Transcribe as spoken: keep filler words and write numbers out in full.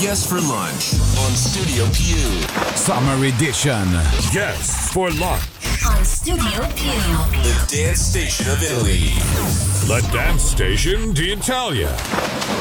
Guests for Lunch on Studio Pew. Summer Edition. Guests for Lunch on Studio Pew. The dance station of Italy. La Dance Station d'Italia.